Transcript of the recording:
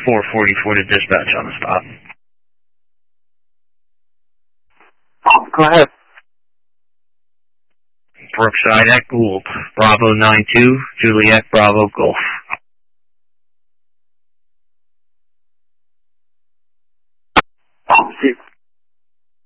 444 to dispatch on the stop. Go ahead. Brookside at Gould. Bravo 92, Juliet Bravo Golf. See.